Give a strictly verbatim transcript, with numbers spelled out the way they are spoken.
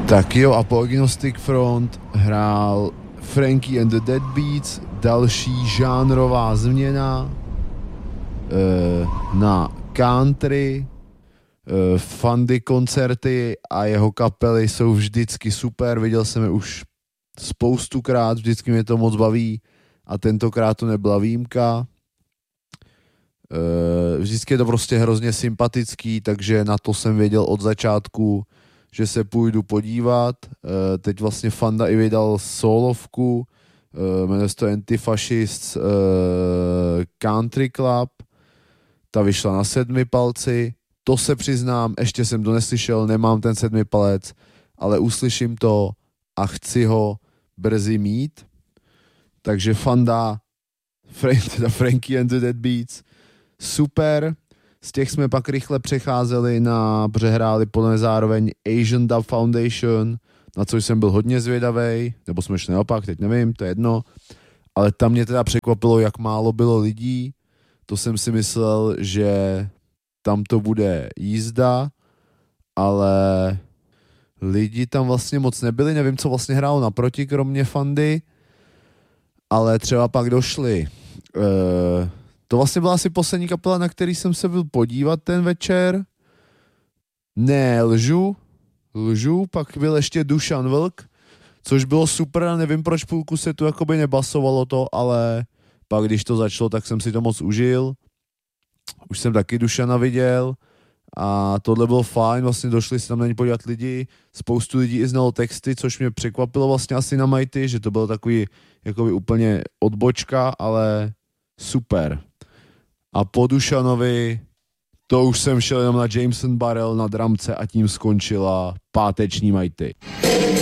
Tak jo, a po Agnostic Front hrál Frankie and the Deadbeats, další žánrová změna e, na country. e, Fundy koncerty a jeho kapely jsou vždycky super, viděl jsem je už spoustukrát, vždycky mě to moc baví a tentokrát to nebyla výjimka. e, Vždycky je to prostě hrozně sympatický, takže na to jsem věděl od začátku, že se půjdu podívat. E, teď vlastně Fanda i vydal solovku, e, jmenuje se to Antifascists e, Country Club, ta vyšla na sedmi palci, to se přiznám, ještě jsem to neslyšel, nemám ten sedmi palec, ale uslyším to a chci ho brzy mít. Takže Fanda, Frank, teda Frankie and the Deadbeats, super. Z těch jsme pak rychle přecházeli na, přehráli podle zároveň Asian Dub Foundation, na což jsem byl hodně zvědavej, nebo jsme šli naopak, teď nevím, to je jedno, ale tam mě teda překvapilo, jak málo bylo lidí, to jsem si myslel, že tam to bude jízda, ale lidi tam vlastně moc nebyli, nevím, co vlastně hrálo naproti, kromě Fandy, ale třeba pak došli. Uh, to vlastně byla asi poslední kapela, na který jsem se byl podívat ten večer. Ne, lžu, lžu, pak byl ještě Dušan Vlk, což bylo super, a nevím, proč půlku se tu jakoby nebasovalo to, ale pak, když to začalo, tak jsem si to moc užil. Už jsem taky Dušana viděl a tohle bylo fajn, vlastně došli si tam na ně podívat lidi, spoustu lidí i znalo texty, což mě překvapilo vlastně asi na Mighty, že to bylo takový jakoby úplně odbočka, ale super. A po Dušanovi to už jsem šel jenom na Jameson Barrel na dramce a tím skončila páteční Mighty.